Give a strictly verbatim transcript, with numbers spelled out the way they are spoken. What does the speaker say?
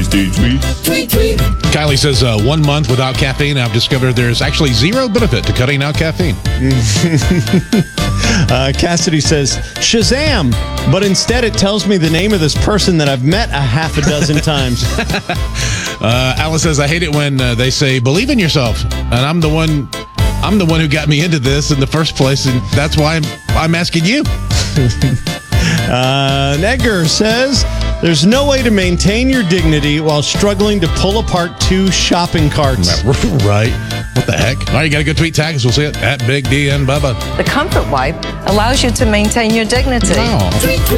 Tweet, tweet. Tweet, tweet. Kylie says, uh, one month without caffeine, I've discovered there's actually zero benefit to cutting out caffeine. Uh, Cassidy says, Shazam! But instead it tells me the name of this person that I've met a half a dozen times. Uh, Alice says, I hate it when uh, they say, believe in yourself. And I'm the one I'm the one who got me into this in the first place, and that's why I'm, I'm asking you. uh, Edgar says, there's no way to maintain your dignity while struggling to pull apart two shopping carts. Right. What the heck? All right, you got to go tweet tag us. We'll see it at Big D and Bubba. The Comfort Wipe allows you to maintain your dignity. Oh. Tweet, tweet.